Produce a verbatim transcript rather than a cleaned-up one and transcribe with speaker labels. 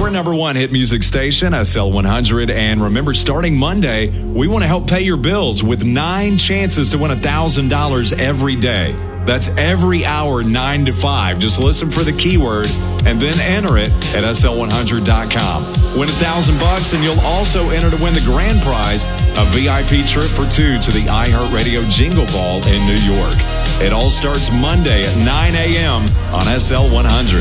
Speaker 1: Your number one hit music station, S L one hundred. And remember, starting Monday, we want to help pay your bills with nine chances to win one thousand dollars every day. That's every hour, nine to five. Just listen for the keyword and then enter it at S L one hundred dot com. Win a thousand bucks, and you'll also enter to win the grand prize, a V I P trip for two to the iHeartRadio Jingle Ball in New York. It all starts Monday at nine a.m. on S L one hundred.